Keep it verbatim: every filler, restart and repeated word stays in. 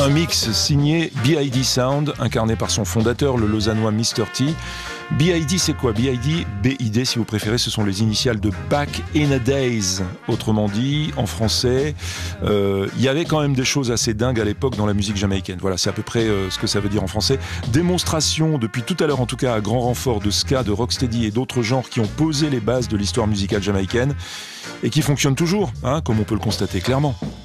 Un mix signé B I D Sound, incarné par son fondateur, le lausannois mister T. B I D, c'est quoi? B I D, B I D si vous préférez, ce sont les initiales de Back in the Days. Autrement dit, en français, il euh, y avait quand même des choses assez dingues à l'époque dans la musique jamaïcaine. Voilà, c'est à peu près euh, ce que ça veut dire en français. Démonstration, depuis tout à l'heure en tout cas, à grand renfort de ska, de rocksteady et d'autres genres qui ont posé les bases de l'histoire musicale jamaïcaine et qui fonctionnent toujours, hein, comme on peut le constater clairement.